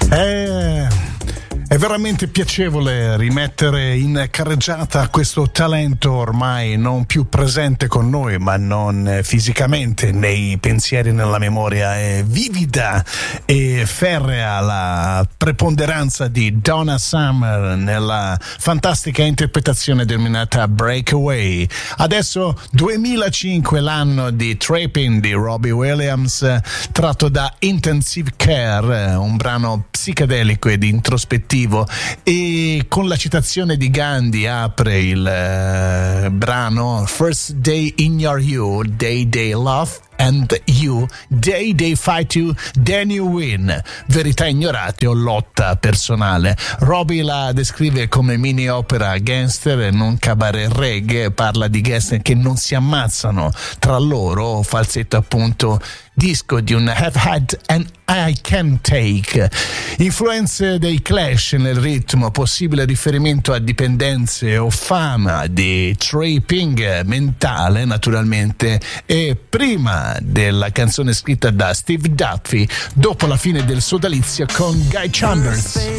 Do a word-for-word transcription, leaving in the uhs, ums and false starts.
Eh, è veramente piacevole rimettere in carreggiata questo talento ormai non più presente con noi, ma non fisicamente, nei pensieri, nella memoria. È vivida e ferrea la preponderanza di Donna Summer nella fantastica interpretazione denominata Breakaway. Adesso duemilacinque, l'anno di Tripping di Robbie Williams, tratto da Intensive Care, un brano psichedelico ed introspettivo, e con la citazione di Gandhi apre il eh, brano First Day in Your You, Day Day Love and You, Day Day Fight You, Then You Win. Verità ignorate o lotta personale. Robbie la descrive come mini opera gangster e non cabaret reggae, parla di gangster che non si ammazzano tra loro, falsetto appunto disco di un Have Had and I Can Take. Influenze dei Clash nel ritmo, possibile riferimento a dipendenze o fama di tripping mentale naturalmente, e prima della canzone scritta da Steve Duffy dopo la fine del sodalizio con Guy Chambers.